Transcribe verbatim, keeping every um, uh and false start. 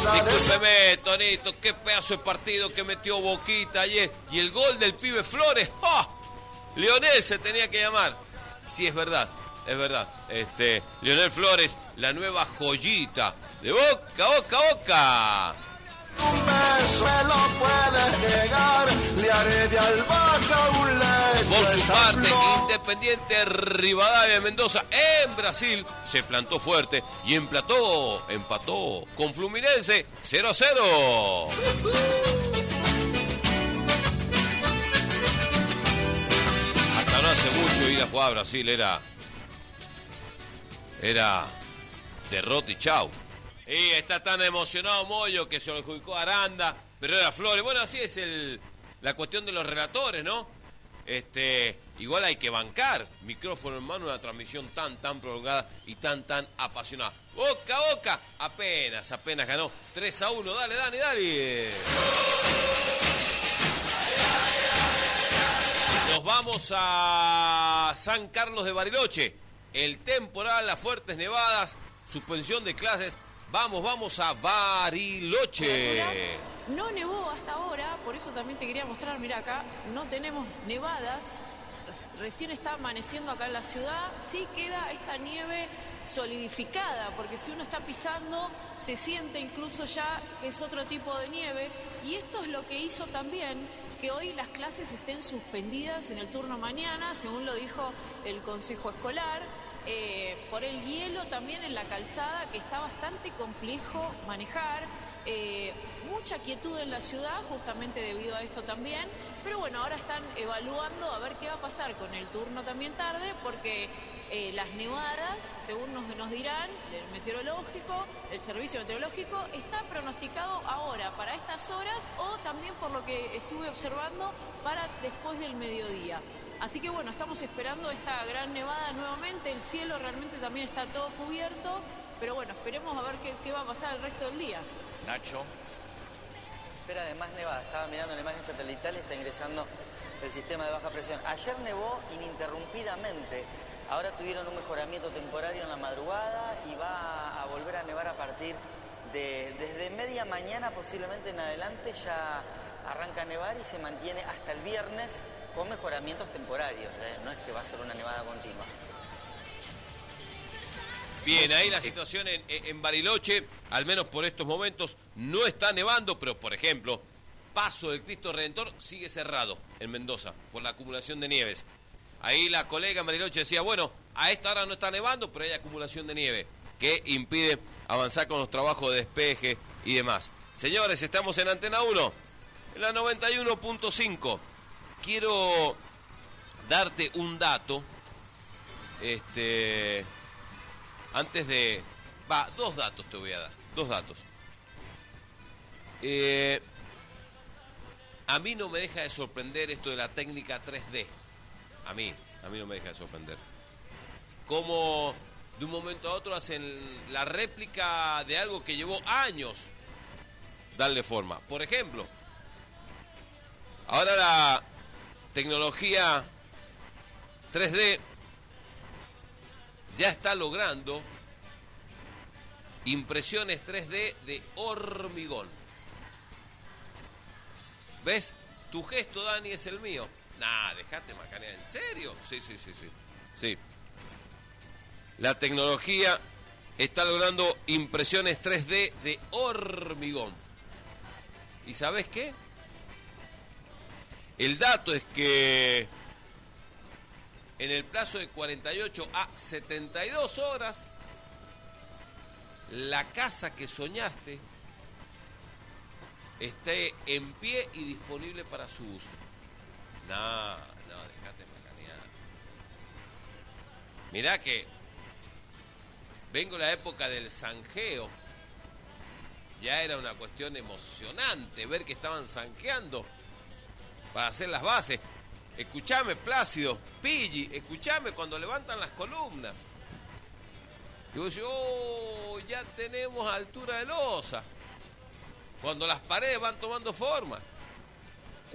Discúlpeme, Tonito, qué pedazo de partido que metió Boquita ayer. Y el gol del pibe Flores. ¡Oh! Lionel se tenía que llamar. Sí, es verdad, es verdad. Este, Lionel Flores, la nueva joyita de Boca, Boca, Boca. Un beso me lo puedes negar, le haré de albahaca un leche. Por su esa parte, flor. Independiente Rivadavia de Mendoza en Brasil se plantó fuerte y emplató, empató con Fluminense cero a cero. Hasta no hace mucho ir a jugar a Brasil era, era derrota y chau. Y está tan emocionado Moyo que se lo adjudicó a Aranda, pero era Flores. Bueno, así es el, la cuestión de los relatores, ¿no? Este, igual hay que bancar. Micrófono en mano, una transmisión tan, tan prolongada y tan, tan apasionada. Boca, Boca, apenas, apenas ganó tres a uno. Dale, Dani, dale. Nos vamos a San Carlos de Bariloche. El temporal, las fuertes nevadas, suspensión de clases. Vamos, vamos a Bariloche. No nevó hasta ahora, por eso también te quería mostrar, mira acá, no tenemos nevadas, recién está amaneciendo acá en la ciudad, sí queda esta nieve solidificada, porque si uno está pisando, se siente incluso ya que es otro tipo de nieve, y esto es lo que hizo también que hoy las clases estén suspendidas en el turno mañana, según lo dijo el Consejo Escolar. Eh, por el hielo también en la calzada, que está bastante complejo manejar, eh, mucha quietud en la ciudad justamente debido a esto también, pero bueno, ahora están evaluando a ver qué va a pasar con el turno también tarde, porque eh, las nevadas, según nos, nos dirán el meteorológico, el servicio meteorológico, está pronosticado ahora para estas horas o también, por lo que estuve observando, para después del mediodía. Así que bueno, estamos esperando esta gran nevada nuevamente, el cielo realmente también está todo cubierto, pero bueno, esperemos a ver qué, qué va a pasar el resto del día. Nacho. Espera de más nevada, estaba mirando la imagen satelital, está ingresando el sistema de baja presión. Ayer nevó ininterrumpidamente, ahora tuvieron un mejoramiento temporario en la madrugada y va a volver a nevar a partir de, desde media mañana posiblemente en adelante ya arranca a nevar y se mantiene hasta el viernes con mejoramientos temporarios, ¿eh? No es que va a ser una nevada continua. Bien, ahí la situación en, en Bariloche, al menos por estos momentos, no está nevando, pero por ejemplo, Paso del Cristo Redentor sigue cerrado en Mendoza por la acumulación de nieves. Ahí la colega en Bariloche decía, bueno, a esta hora no está nevando, pero hay acumulación de nieve que impide avanzar con los trabajos de despeje y demás. Señores, estamos en Antena uno, en la noventa y uno punto cinco. Quiero darte un dato, este, antes de, va, dos datos te voy a dar, dos datos. Eh, a mí no me deja de sorprender esto de la técnica tres D, a mí, a mí no me deja de sorprender. Como de un momento a otro hacen la réplica de algo que llevó años darle forma. Por ejemplo, ahora la tecnología tres D ya está logrando impresiones tres D de hormigón. ¿Ves? Tu gesto, Dani, es el mío. Nah, dejate macanear. ¿En serio? Sí, sí, sí, sí. Sí. La tecnología está logrando impresiones tres D de hormigón. ¿Y sabes qué? El dato es que en el plazo de cuarenta y ocho a setenta y dos horas, la casa que soñaste esté en pie y disponible para su uso. No, no, dejate macanear. Mirá que vengo la época del zanjeo. Ya era una cuestión emocionante ver que estaban zanjeando para hacer las bases. Escuchame, Plácido, Pilli, escuchame cuando levantan las columnas. Digo yo, oh, ya tenemos altura de losa. Cuando las paredes van tomando forma.